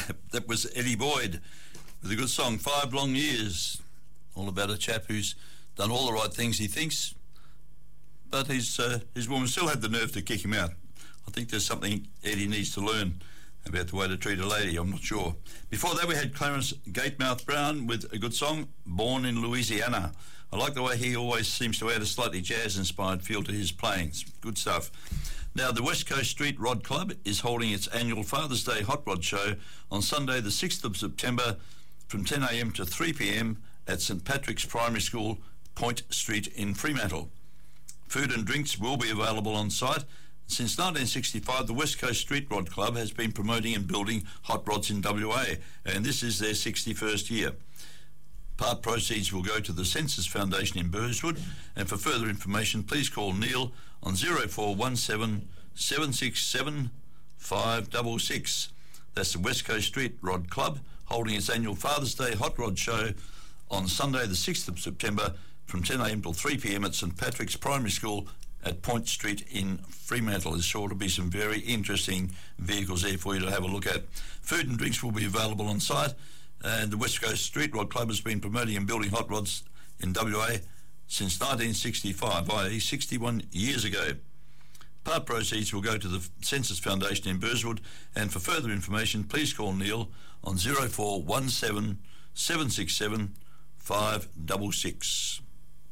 That was Eddie Boyd with a good song, 5 Long Years, all about a chap who's done all the right things he thinks, but his woman still had the nerve to kick him out. I think there's something Eddie needs to learn about the way to treat a lady, I'm not sure. Before that we had Clarence Gatemouth Brown with a good song, Born in Louisiana. I like the way he always seems to add a slightly jazz-inspired feel to his playings. Good stuff. Now, the West Coast Street Rod Club is holding its annual Father's Day Hot Rod Show on Sunday the 6th of September from 10 a.m. to 3 p.m. at St Patrick's Primary School, Point Street in Fremantle. Food and drinks will be available on site. Since 1965, the West Coast Street Rod Club has been promoting and building hot rods in WA, and this is their 61st year. Part proceeds will go to the Census Foundation in Burswood, and for further information, please call Neil on 0417 767 566. That's the West Coast Street Rod Club, holding its annual Father's Day Hot Rod Show on Sunday the 6th of September from 10 a.m. till 3 p.m. at St Patrick's Primary School at Point Street in Fremantle. There's sure to be some very interesting vehicles there for you to have a look at. Food and drinks will be available on site, and the West Coast Street Rod Club has been promoting and building hot rods in WA since 1965, i.e. 61 years ago. Part proceeds will go to the Census Foundation in Burswood, and for further information, please call Neil on 0417 767 566.